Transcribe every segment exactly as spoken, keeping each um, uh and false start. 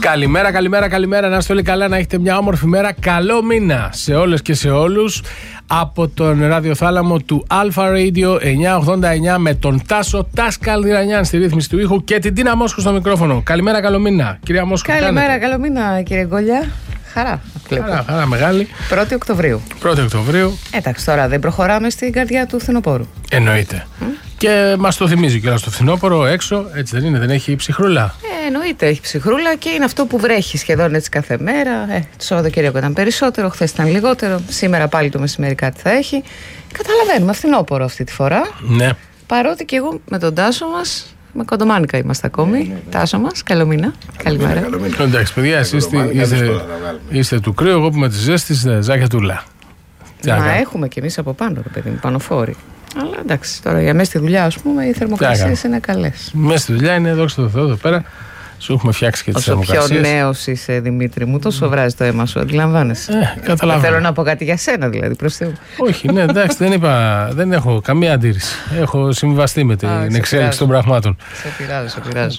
Καλημέρα, καλημέρα, καλημέρα. Να είστε όλοι καλά, να έχετε μια όμορφη μέρα. Καλό μήνα σε όλες και σε όλους. Από τον ραδιοθάλαμο του Alpha Radio εννιακόσια ογδόντα εννιά με τον Τάσο Τάσκαλ Διρανιάν στη ρύθμιση του ήχου και την Τίνα Μόσχου στο μικρόφωνο. Καλημέρα, καλό μήνα. Κυρία Μόσχου, καλημέρα, καλό μήνα, κύριε Γκόλια. Χαρά. Χαρά, χαρά μεγάλη. πρώτη Οκτωβρίου. πρώτη Οκτωβρίου. Εντάξει, τώρα δεν προχωράμε στην καρδιά του φθινοπόρου. Εννοείται. Mm. Και μας το θυμίζει κιόλας το φθινόπωρο έξω, έτσι δεν είναι, δεν έχει ψυχρούλα. Ε, εννοείται, έχει ψυχρούλα και είναι αυτό που βρέχει σχεδόν έτσι κάθε μέρα. Ε, το Σαββατοκύριακο ήταν περισσότερο, χθες ήταν λιγότερο. Σήμερα πάλι το μεσημέρι κάτι θα έχει. Καταλαβαίνουμε, φθινόπωρο αυτή τη φορά. Ναι. Παρότι και εγώ με τον Τάσο μας. Με κοντομάνικα είμαστε ακόμη. Ναι, ναι, ναι. Τάσο μας, καλό μήνα. Καλημέρα. Εντάξει, παιδιά, εσείς είστε, είστε του κρύου, εγώ που με τη ζέστη ζάκια τούλα. Μα έχουμε κι εμείς από πάνω, ρε παιδί μου, πανοφόροι. Αλλά εντάξει, τώρα για μέσα στη δουλειά, ας πούμε, οι θερμοκρασίες είναι καλές. Μέσα στη δουλειά είναι, δόξα τω Θεώ, εδώ πέρα. Σου έχουμε φτιάξει και τις θερμοκρασίες. Όσο πιο νέος είσαι, Δημήτρη μου, τόσο βράζει το αίμα σου, αντιλαμβάνεσαι. Ε, καταλαβαίνω. Θέλω να πω κάτι για σένα, δηλαδή, προς Θεού. Όχι, ναι, εντάξει, δεν είπα, δεν έχω καμία αντίρρηση. Έχω συμβιβαστεί με την Α, εξέλιξη των πραγμάτων. Σε πειράζω, σε πειράζω.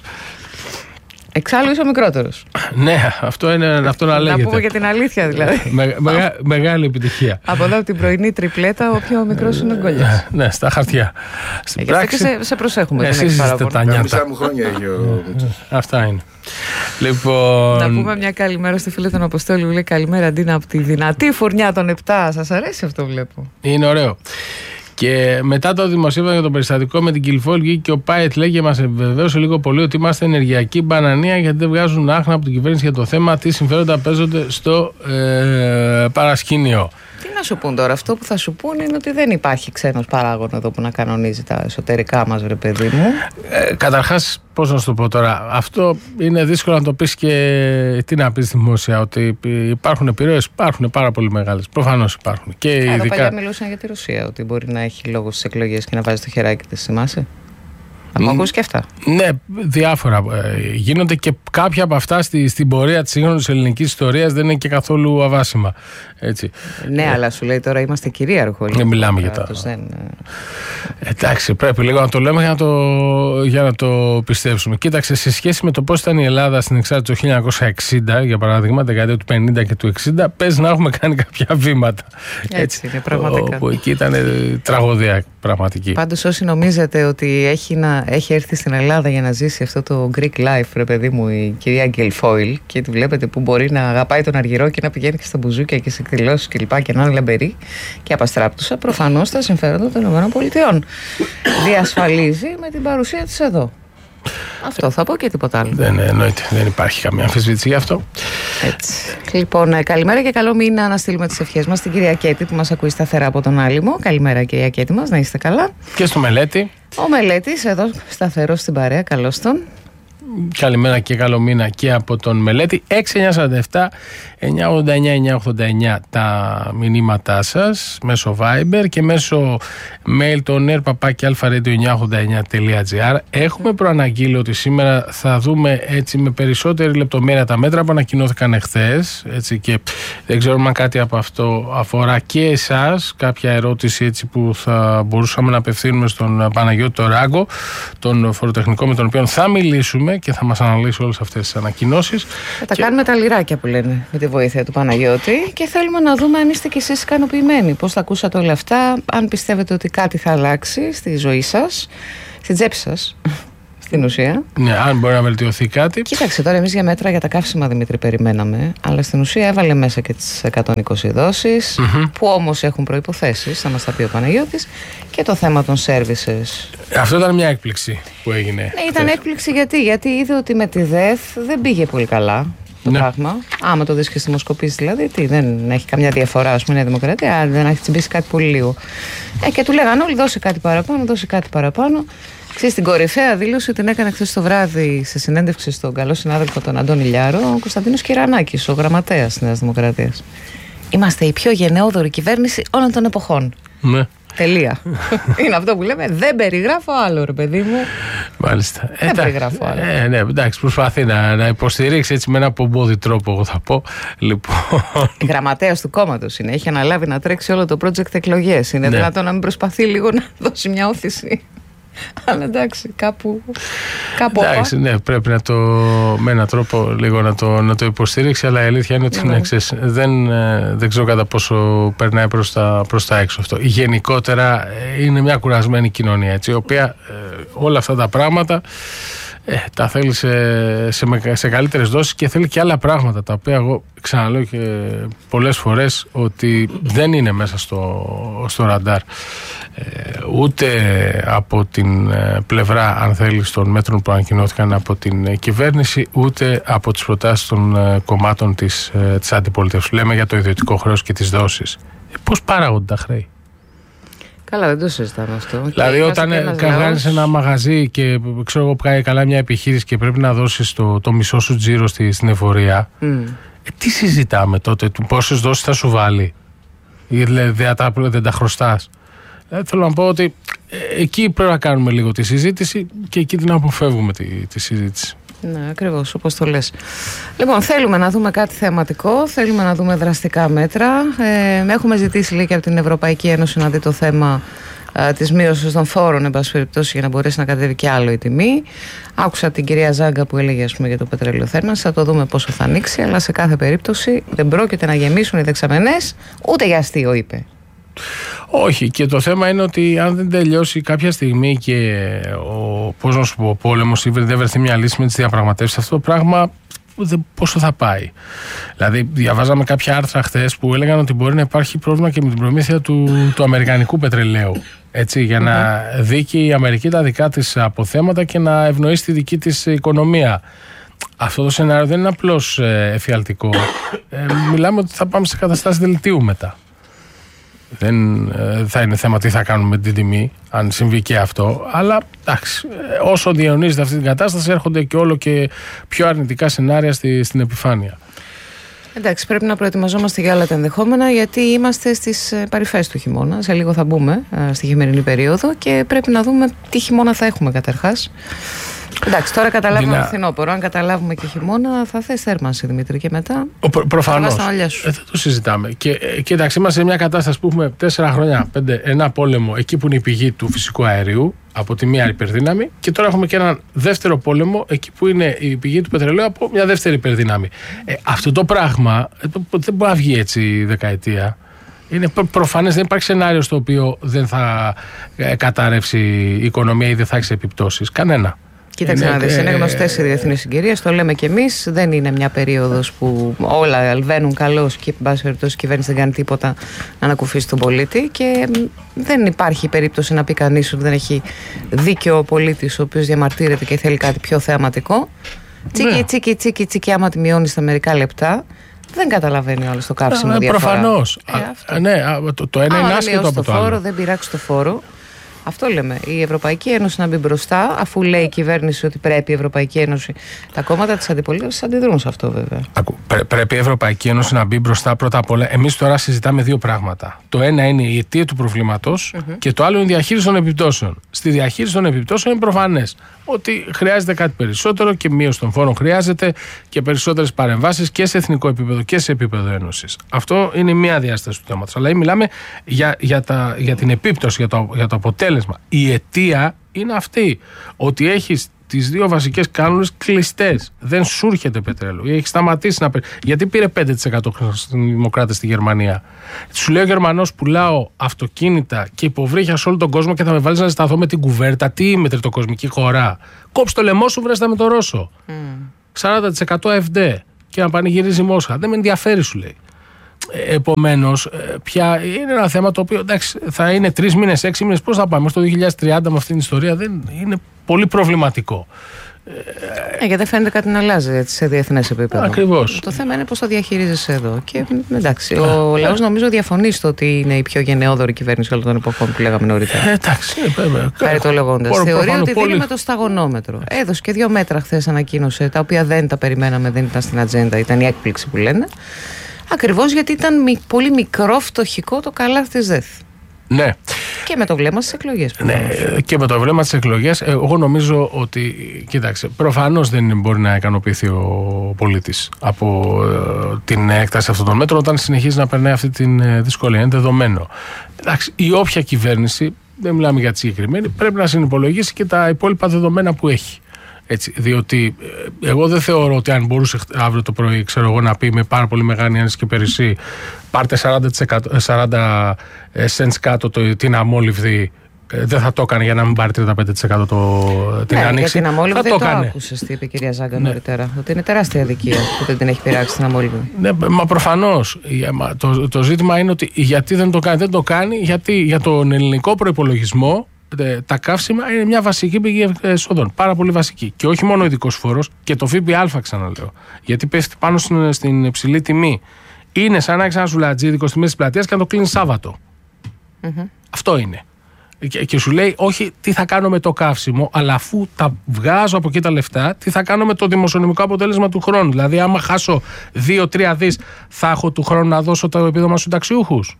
Εξάλλου είσαι ο μικρότερος. Ναι, αυτό είναι αυτό να λέγεται. Να πούμε και την αλήθεια, δηλαδή. Με, μεγα, μεγάλη επιτυχία. Από εδώ από την πρωινή τριπλέτα, ο πιο μικρός είναι ο Γκόλιας. Ναι, στα χαρτιά. Στην πράξη. Σε, σε προσέχουμε. Εσείς είστε τα νιάτα. Μισά μου χρόνια έχει ο Μίτσος. Αυτά είναι. Λοιπόν... Να πούμε μια καλημέρα στη φίλη των Αποστόλη που λέει καλημέρα Ντίνα από τη δυνατή φουρνιά των επτά. Σας αρέσει αυτό, βλέπω. Είναι ωραίο. Και μετά το δημοσίευμα για το περιστατικό με την Κιλφόλ και ο Πάετ λέει και μας επιβεβαίωσε λίγο πολύ ότι είμαστε ενεργειακή μπανανία γιατί δεν βγάζουν άχνα από την κυβέρνηση για το θέμα τι συμφέροντα παίζονται στο ε, παρασκήνιο. Τι να σου πούν τώρα, αυτό που θα σου πούν είναι ότι δεν υπάρχει ξένος παράγων εδώ που να κανονίζει τα εσωτερικά μας, ρε παιδί μου. Ε, καταρχάς, πώς να σου το πω τώρα, αυτό είναι δύσκολο να το πεις και τι να πεις δημόσια, ότι υπάρχουν επιρροές, υπάρχουν πάρα πολύ μεγάλες, προφανώς υπάρχουν. Και Εδώ ειδικά... παλιά μιλούσαν για τη Ρωσία, ότι μπορεί να έχει λόγο στις εκλογές και να βάζει το χεράκι της, θυμάσαι. Να ακούσει και αυτά. Ναι, διάφορα ε, γίνονται και κάποια από αυτά στη, στην πορεία της σύγχρονης ελληνικής ιστορίας δεν είναι και καθόλου αβάσιμα. Έτσι. Ναι, ε, αλλά σου λέει τώρα είμαστε κυρίαρχο. Δεν μιλάμε για τα. Δεν... Εντάξει, πρέπει λίγο να το λέμε για να το, για να το πιστέψουμε. Κοίταξε, σε σχέση με το πώς ήταν η Ελλάδα στην εξάρτηση του χίλια εννιακόσια εξήντα, για παράδειγμα, δεκαετία του πενήντα και του εξήντα, πες να έχουμε κάνει κάποια βήματα. Έτσι, Έτσι είναι, πραγματικά. Που εκεί ήταν τραγωδία πραγματική. Πάντως, όσοι νομίζετε ότι έχει, να, έχει έρθει στην Ελλάδα για να ζήσει αυτό το Greek life, ρε παιδί μου, η κυρία Γκελφόιλ, και τη βλέπετε που μπορεί να αγαπάει τον Αργυρό και να πηγαίνει και στα μπουζούκια και σε εκδηλώσεις και λοιπά και να είναι λαμπερή και απαστράπτουσα, προφανώς τα συμφέροντα των ΗΠΑ. Διασφαλίζει με την παρουσία της εδώ. Αυτό θα πω και τίποτα άλλο. Δεν εννοείται, δεν υπάρχει καμία αμφισβήτηση γι' αυτό. Έτσι. Λοιπόν, καλημέρα και καλό μήνα να στείλουμε τις ευχές μας στην κυρία Κέτη που μας ακούει σταθερά από τον Άλυμο. Καλημέρα, κυρία Κέτη μας, να είστε καλά. Και στο Μελέτη. Ο Μελέτης εδώ σταθερός στην παρέα, καλώς τον. Καλημέρα και καλό μήνα και από τον Μελέτη. έξι εννιά σαράντα επτά εννιακόσια ογδόντα εννιά εννιακόσια ογδόντα εννιά τα μηνύματά σας μέσω Viber και μέσω mail το νερ παπάκι αλφα ρέιντιο εννιακόσια ογδόντα εννιά τελεία τζι άρ. Έχουμε προαναγγείλει ότι σήμερα θα δούμε έτσι με περισσότερη λεπτομέρεια τα μέτρα που ανακοινώθηκαν εχθές, έτσι, και δεν ξέρουμε αν κάτι από αυτό αφορά και εσάς, κάποια ερώτηση έτσι που θα μπορούσαμε να απευθύνουμε στον Παναγιώτη το Ράγκο, τον φοροτεχνικό με τον οποίο θα μιλήσουμε και θα μας αναλύσει όλες αυτές τις ανακοινώσεις. Θα τα και... κάνουμε τα λιράκια που λένε με τη βοήθεια του Παναγιώτη και θέλουμε να δούμε αν είστε κι εσείς ικανοποιημένοι. Πώς θα ακούσατε όλα αυτά, αν πιστεύετε ότι κάτι θα αλλάξει στη ζωή σας, στην τσέπη σας, στην ουσία. Ναι, αν μπορεί να βελτιωθεί κάτι. Κοίταξε τώρα, εμείς για μέτρα για τα καύσιμα, Δημήτρη, περιμέναμε, αλλά στην ουσία έβαλε μέσα και τις εκατόν είκοσι δόσεις, mm-hmm. που όμως έχουν προϋποθέσεις, θα μας τα πει ο Παναγιώτης, και το θέμα των services. Αυτό ήταν μια έκπληξη που έγινε. Ναι, ήταν χθες. Έκπληξη γιατί, γιατί είδε ότι με τη ΔΕΘ δεν πήγε πολύ καλά το ναι. πράγμα. Άμα το δεις και στη δημοσκοπήσεις, δηλαδή, τι, δεν έχει καμιά διαφορά, ας πούμε, η Δημοκρατία, δεν έχει τσιμπήσει κάτι πολύ λίγο. Ε, και του λέγανε όλοι, δώσε κάτι παραπάνω, δώσε κάτι παραπάνω. Ξέρεις, την κορυφαία δήλωση την έκανε χθες το βράδυ σε συνέντευξη στον καλό συνάδελφο τον Αντώνη Λιάρο, ο Κωνσταντίνος Κυρανάκης, ο γραμματέας της Νέας Δημοκρατίας. Είμαστε η πιο γενναιόδορη κυβέρνηση όλων των εποχών. Ναι. Τελεία. Είναι αυτό που λέμε. Δεν περιγράφω άλλο, ρε παιδί μου. Μάλιστα. Δεν ε, περιγράφω άλλο. Ε, ναι, εντάξει, προσπαθεί να, να υποστηρίξει έτσι με ένα πομπόδι τρόπο, εγώ θα πω. Λοιπόν. Γραμματέας του κόμματος είναι. Έχει αναλάβει να τρέξει όλο το project εκλογές. Είναι ναι. δυνατόν να μην προσπαθεί λίγο να δώσει μια όθηση. Αλλά εντάξει, κάπου. κάπου εντάξει, ναι, πρέπει να το, με έναν τρόπο λίγο να το, να το υποστηρίξει, αλλά η αλήθεια είναι ότι ναι. ξέρεις, δεν, δεν ξέρω κατά πόσο περνάει προς τα, προς τα έξω αυτό. Γενικότερα είναι μια κουρασμένη κοινωνία, έτσι, η οποία ε, όλα αυτά τα πράγματα ε, τα θέλει σε, σε, σε καλύτερες δόσεις και θέλει και άλλα πράγματα, τα οποία εγώ ξαναλέω και πολλές φορές ότι δεν είναι μέσα στο, στο ραντάρ. Ε, ούτε από την ε, πλευρά, αν θέλεις, των μέτρων που ανακοινώθηκαν από την ε, κυβέρνηση, ούτε από τις προτάσεις των ε, κομμάτων της, ε, της αντιπολίτευσης. Λέμε για το ιδιωτικό χρέος και τις δόσεις. Ε, πώς παράγονται τα χρέη? Καλά, δεν το συζητάμε αυτό. Δηλαδή, όταν κάνεις ένα μαγαζί και ξέρω εγώ πάει καλά μια επιχείρηση και πρέπει να δώσεις το, το μισό σου τζίρο στη, στην εφορία, mm. ε, τι συζητάμε τότε, πόσες δόσεις θα σου βάλει? Δηλαδή, δεν τα, δεν τα χρωστάς. Ε, θέλω να πω ότι ε, εκεί πρέπει να κάνουμε λίγο τη συζήτηση και εκεί την αποφεύγουμε τη, τη συζήτηση. Ναι, ακριβώς όπως το λες. Λοιπόν, θέλουμε να δούμε κάτι θεματικό, θέλουμε να δούμε δραστικά μέτρα. Ε, έχουμε ζητήσει λίγο και από την Ευρωπαϊκή Ένωση να δει το θέμα ε, της μείωσης των φόρων, εν πάση περιπτώσει, για να μπορέσει να κατέβει και άλλο η τιμή. Άκουσα την κυρία Ζάγκα που έλεγε, ας πούμε, για το πετρέλαιο θέρμανσης. Θα το δούμε πόσο θα ανοίξει, αλλά σε κάθε περίπτωση δεν πρόκειται να γεμίσουν οι δεξαμενές, ούτε για αστείο, είπε. Όχι, και το θέμα είναι ότι αν δεν τελειώσει κάποια στιγμή και ο, πώς να σου πω, ο πόλεμος ή δεν βρεθεί μια λύση με τις διαπραγματεύσεις, αυτό το πράγμα πόσο θα πάει? Δηλαδή, διαβάζαμε κάποια άρθρα χθες που έλεγαν ότι μπορεί να υπάρχει πρόβλημα και με την προμήθεια του, του αμερικανικού πετρελαίου. Έτσι, για mm-hmm. να δει και η Αμερική τα δικά της αποθέματα και να ευνοήσει τη δική της οικονομία. Αυτό το σενάριο δεν είναι απλώς ε, εφιαλτικό. Ε, μιλάμε ότι θα πάμε σε καταστάσεις δελτίου μετά. Δεν ε, θα είναι θέμα τι θα κάνουμε με την τιμή, αν συμβεί και αυτό. Αλλά εντάξει, ε, όσο διαιωνίζεται αυτή την κατάσταση, έρχονται και όλο και πιο αρνητικά σενάρια στη, στην επιφάνεια. Εντάξει, πρέπει να προετοιμαζόμαστε για άλλα τα ενδεχόμενα, γιατί είμαστε στις παρυφές του χειμώνα. Σε λίγο θα μπούμε ε, στη χειμερινή περίοδο και πρέπει να δούμε τι χειμώνα θα έχουμε καταρχάς. Εντάξει, τώρα καταλάβουμε Δυνα... φθινόπωρο. Αν καταλάβουμε και χειμώνα, θα θες θέρμανση, Δημήτρη, και μετά. Προ, προφανώς. Ε, δεν το συζητάμε. Και, και εντάξει, είμαστε σε μια κατάσταση που έχουμε τέσσερα χρόνια, πέντε, ένα πόλεμο εκεί που είναι η πηγή του φυσικού αερίου, από τη μία υπερδύναμη, και τώρα έχουμε και έναν δεύτερο πόλεμο εκεί που είναι η πηγή του πετρελαίου από μια δεύτερη υπερδύναμη. Ε, αυτό το πράγμα δεν μπορεί να βγει έτσι δεκαετία. Είναι προφανές, δεν υπάρχει σενάριο στο οποίο δεν θα καταρρεύσει η οικονομία ή δεν θα έχει επιπτώσεις. Κανένα. Κοίταξε να δεις, είναι γνωστές οι διεθνείς συγκυρίες, το λέμε κι εμείς. Δεν είναι μια περίοδος που όλα αλβαίνουν καλώς και, εν πάση περιπτώσει, η κυβέρνηση δεν κάνει τίποτα να ανακουφίσει τον πολίτη. Και δεν υπάρχει περίπτωση να πει κανείς ότι δεν έχει δίκιο ο πολίτης ο οποίος διαμαρτύρεται και θέλει κάτι πιο θεαματικό. Τσίκι, ναι. τσίκι, τσίκι, τσίκι, άμα τη μειώνει στα μερικά λεπτά. Δεν καταλαβαίνει ο άλλος το κάψιμο ε, διαφορά. Προφανώς. Ε, ναι, το, το ένα Α, είναι άσχετο από το άλλο. Φόρο, δεν πειράξει το φόρο. Αυτό λέμε. Η Ευρωπαϊκή Ένωση να μπει μπροστά, αφού λέει η κυβέρνηση ότι πρέπει η Ευρωπαϊκή Ένωση. Τα κόμματα της αντιπολίτευσης αντιδρούν σε αυτό, βέβαια. Ακού, πρέ, πρέπει η Ευρωπαϊκή Ένωση να μπει μπροστά πρώτα απ' όλα. Εμείς τώρα συζητάμε δύο πράγματα. Το ένα είναι η αιτία του προβλήματος mm-hmm. και το άλλο είναι η διαχείριση των επιπτώσεων. Στη διαχείριση των επιπτώσεων είναι προφανές ότι χρειάζεται κάτι περισσότερο και μείωση των φόρων χρειάζεται και περισσότερες παρεμβάσεις και σε εθνικό επίπεδο και σε επίπεδο ένωσης. Αυτό είναι μία διάσταση του θέματος. Αλλά μιλάμε για, για, τα, για την επίπτωση, για το, για το αποτέλεσμα. Η αιτία είναι αυτή. Ότι έχεις τις δύο βασικές κάνουλες κλειστές. Δεν σου έρχεται πετρέλαιο. Έχει σταματήσει να. Γιατί πήρε πέντε τοις εκατό οι δημοκράτες στη Γερμανία? Σου λέει ο Γερμανός: πουλάω αυτοκίνητα και υποβρύχια σε όλο τον κόσμο και θα με βάλεις να ζεσταθώ με την κουβέρτα. Τι είμαι, τριτοκοσμική χώρα? Κόψε το λαιμό σου, βρέστα με το Ρώσο. Mm. σαράντα τοις εκατό εφ ντι και να πανηγυρίζει Μόσχα. Δεν με ενδιαφέρει, σου λέει. Επομένως, πια είναι ένα θέμα το οποίο εντάξει, θα είναι τρεις μήνες, έξι μήνες. Πώς θα πάμε στο δύο χιλιάδες τριάντα με αυτήν την ιστορία? Δεν είναι πολύ προβληματικό. Ε, γιατί δεν φαίνεται κάτι να αλλάζει έτσι, σε διεθνές επίπεδο. Ακριβώς. Το θέμα είναι πώς θα διαχειρίζεσαι εδώ. Και εντάξει, ο λαός νομίζω διαφωνεί στο ότι είναι η πιο γενναιόδορη κυβέρνηση όλων των εποχών που λέγαμε νωρίτερα. Ε, εντάξει, βέβαια. Χάρη το λέγοντας. Θεωρεί ότι πολύ... δίνει με το σταγονόμετρο. Έδωσε και δύο μέτρα χθες, ανακοίνωσε, τα οποία δεν τα περιμέναμε, δεν ήταν στην ατζέντα, ήταν η έκπληξη που λένε. Ακριβώς γιατί ήταν μη, πολύ μικρό φτωχικό το καλάθι της ΔΕΘ. Ναι. Και με το βλέμμα στις εκλογές. Ναι, και με το βλέμμα στις εκλογές. Εγώ νομίζω ότι, κοίταξε, προφανώς δεν μπορεί να ικανοποιηθεί ο πολίτης από ε, την έκταση αυτών των μέτρων όταν συνεχίζει να περνάει αυτή την ε, δυσκολία. Είναι δεδομένο. Εντάξει, η όποια κυβέρνηση δεν μιλάμε για τη συγκεκριμένη, πρέπει να συνυπολογίσει και τα υπόλοιπα δεδομένα που έχει. Έτσι, διότι εγώ δεν θεωρώ ότι αν μπορούσε αύριο το πρωί, ξέρω εγώ, να πει με πάρα πολύ μεγάλη ένεση και περισσή, πάρτε σαράντα cents κάτω το, την αμόλυβδη, δεν θα το έκανε για να μην πάρει τριάντα πέντε τοις εκατό το, την ναι, άνοιξη. Για την αμόλυβδη θα το, το έκανε. Άκουσες τι είπε η κυρία Ζάγκα ναι. νωρίτερα, ότι είναι τεράστια αδικία που δεν την έχει πειράξει την αμόλυβδη. Ναι, μα προφανώς. Το, το ζήτημα είναι ότι γιατί δεν το κάνει. Δεν το κάνει γιατί για τον ελληνικό προϋπολογισμό τα καύσιμα είναι μια βασική πηγή εσόδων. Πάρα πολύ βασική. Και όχι μόνο ο ειδικός φόρος και το ΦΠΑ, ξαναλέω. Γιατί πέφτει πάνω στην, στην υψηλή τιμή. Είναι σαν να έχει ένα σουλατζίδικο στη μέση της πλατείας και να το κλείνει Σάββατο. Mm-hmm. Αυτό είναι. Και, και σου λέει, όχι τι θα κάνω με το καύσιμο, αλλά αφού τα βγάζω από εκεί τα λεφτά, τι θα κάνω με το δημοσιονομικό αποτέλεσμα του χρόνου. Δηλαδή, άμα χάσω δύο τρία δις, θα έχω του χρόνου να δώσω το επίδομα στους συνταξιούχους.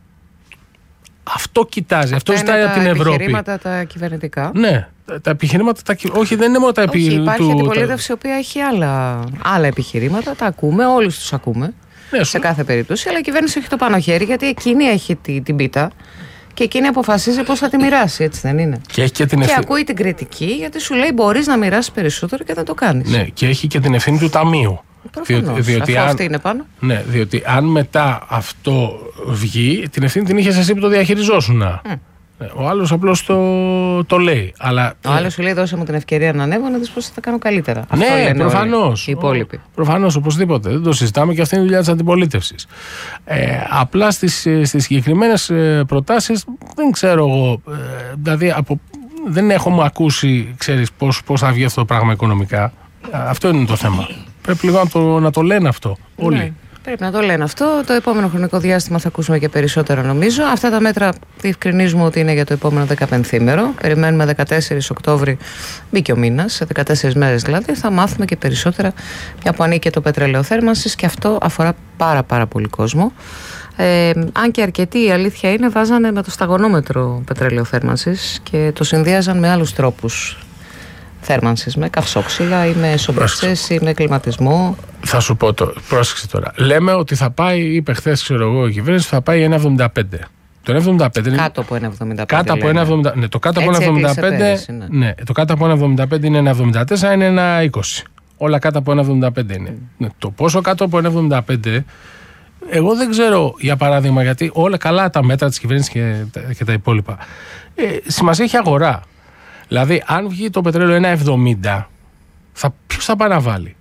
Αυτό κοιτάζει, αυτό ζητάει από την Ευρώπη. Τα επιχειρήματα τα κυβερνητικά. Ναι, τα, τα επιχειρήματα. Τα, όχι, δεν είναι μόνο τα επιχειρήματα. Υπάρχει του, αντιπολίτευση η οποία έχει άλλα, άλλα επιχειρήματα. Τα ακούμε, όλου του ακούμε. Ναι, σε κάθε περίπτωση. Αλλά η κυβέρνηση έχει το πάνω χέρι, γιατί εκείνη έχει την, την πίτα και εκείνη αποφασίζει πώς θα τη μοιράσει, έτσι δεν είναι. Και, έχει και, την ευθύ... και ακούει την κριτική, γιατί σου λέει μπορείς να μοιράσεις περισσότερο και δεν το κάνεις. Ναι, και έχει και την ευθύνη του ταμείου. Προφανώς, διότι αν, αυτή είναι πάνω. Ναι, διότι αν μετά αυτό βγει, την ευθύνη την είχες εσύ που το διαχειριζόσουν. Mm. Ο άλλος απλώς το, το λέει. Αλλά, ο άλλος σου λέει δώσε μου την ευκαιρία να ανέβω να δεις πώς θα τα κάνω καλύτερα. Ναι, αυτό λένε προφανώς. Οι υπόλοιποι. Προφανώς, οπωσδήποτε. Δεν το συζητάμε και αυτή είναι η δουλειά της αντιπολίτευσης. Ε, απλά στις, στις συγκεκριμένες προτάσεις δεν ξέρω εγώ. Ε, δηλαδή από, δεν έχουμε ακούσει, ξέρεις, πώς, πώς θα βγει αυτό το πράγμα οικονομικά. Αυτό είναι το θέμα. Πρέπει λίγο να το, να το λένε αυτό όλοι. Ναι. Πρέπει να το λένε αυτό. Το επόμενο χρονικό διάστημα θα ακούσουμε και περισσότερα, νομίζω. Αυτά τα μέτρα διευκρινίζουμε ότι είναι για το επόμενο δεκαπενθήμερο. Περιμένουμε δεκατέσσερις Οκτώβρη, μπήκε ο μήνας, σε δεκατέσσερις μέρες δηλαδή. Θα μάθουμε και περισσότερα, μια που ανήκει το πετρέλαιο θέρμανσης και αυτό αφορά πάρα πάρα πολύ κόσμο. Ε, αν και αρκετοί, η αλήθεια είναι, βάζανε με το σταγονόμετρο πετρέλαιο θέρμανσης και το συνδύαζαν με άλλους τρόπους θέρμανσης, με καυσόξυλα ή με σομπρεσές ή με κλιματισμό. Θα σου πω το, πρόσεξε τώρα. Λέμε ότι θα πάει, είπε χθες, ξέρω εγώ, η κυβέρνηση θα πάει ένα κόμμα εβδομήντα πέντε. Το ένα κόμμα εβδομήντα πέντε κάτω από ένα κόμμα εβδομήντα πέντε. Κάτω από ένα κόμμα εβδομήντα πέντε. Ναι, το κάτω από ένα κόμμα εβδομήντα πέντε. Πέρυσι, ναι. Ναι, το κάτω από ένα κόμμα εβδομήντα πέντε είναι ένα κόμμα εβδομήντα τέσσερα, είναι ένα κόμμα είκοσι. Όλα κάτω από ένα κόμμα εβδομήντα πέντε είναι. Mm. Ναι, το πόσο κάτω από ένα κόμμα εβδομήντα πέντε, εγώ δεν ξέρω, για παράδειγμα, γιατί όλα καλά τα μέτρα της κυβέρνησης και, και τα υπόλοιπα. Ε, σημασία έχει αγορά. Δηλαδή, αν βγει το πετρέλαιο ένα κόμμα εβδομήντα, θα, ποιος θα πάει να βάλει.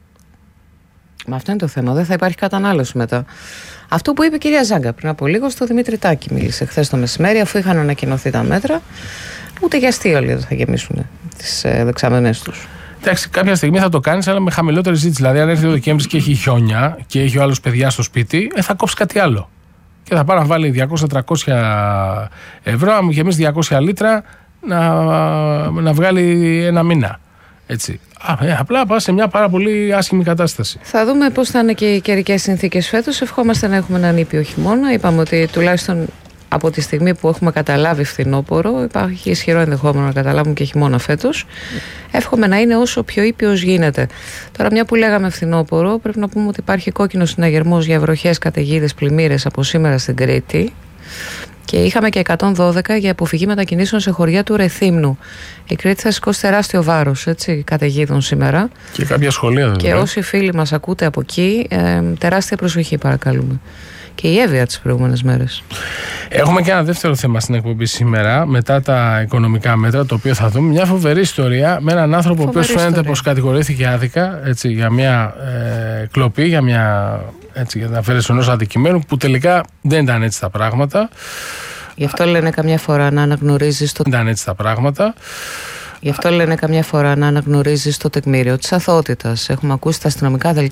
Μα αυτό είναι το θέμα. Δεν θα υπάρχει κατανάλωση μετά. Αυτό που είπε η κυρία Ζάγκα πριν από λίγο στο Δημήτρη Τάκη, μίλησε χθες το μεσημέρι, αφού είχαν ανακοινωθεί τα μέτρα. Ούτε για αστείο όλοι δεν θα γεμίσουν τις ε, δεξαμενές τους. Εντάξει, κάποια στιγμή θα το κάνεις, αλλά με χαμηλότερη ζήτηση. Δηλαδή, αν έρθει ο Δεκέμβρης και έχει χιόνια και έχει ο άλλος παιδιά στο σπίτι, ε, θα κόψει κάτι άλλο. Και θα πάει να βάλει διακόσια με τριακόσια ευρώ, αν μου γεμίσει διακόσια λίτρα, να, να βγάλει ένα μήνα. Έτσι. Α, ε, απλά πας σε μια πάρα πολύ άσχημη κατάσταση. Θα δούμε πώς θα είναι και οι καιρικές συνθήκες φέτος. Ευχόμαστε να έχουμε έναν ήπιο χειμώνα. Είπαμε ότι τουλάχιστον από τη στιγμή που έχουμε καταλάβει φθινόπωρο, υπάρχει ισχυρό ενδεχόμενο να καταλάβουμε και χειμώνα φέτος. Εύχομαι να είναι όσο πιο ήπιος γίνεται. Τώρα, μια που λέγαμε φθινόπωρο, πρέπει να πούμε ότι υπάρχει κόκκινος συναγερμός για βροχές, καταιγίδες, πλημμύρες από σήμερα στην Κρήτη. Και είχαμε και εκατόν δώδεκα για αποφυγή μετακινήσεων σε χωριά του Ρεθύμνου. Η Κρήτη θα σηκώσει τεράστιο βάρος καταιγίδων σήμερα. Και κάποια σχολεία δεν. Και όσοι φίλοι μας ακούτε από εκεί, ε, τεράστια προσοχή παρακαλούμε. Και η Εύβοια τις προηγούμενες μέρες. Έχουμε και ένα δεύτερο θέμα στην εκπομπή σήμερα, μετά τα οικονομικά μέτρα, το οποίο θα δούμε. Μια φοβερή ιστορία με έναν άνθρωπο ο οποίος φαίνεται πως κατηγορήθηκε άδικα, έτσι, για μια ε, κλοπή, για μια. Έτσι, για την αφαίρεση ενός αντικειμένου, που τελικά δεν ήταν έτσι τα πράγματα. Γι' αυτό λένε καμιά φορά να αναγνωρίζεις το. Δεν ήταν έτσι τα πράγματα. Γι' αυτό λένε καμιά φορά να αναγνωρίζεις το τεκμήριο της αθωότητας. Έχουμε ακούσει τα αστυνομικά δελτία.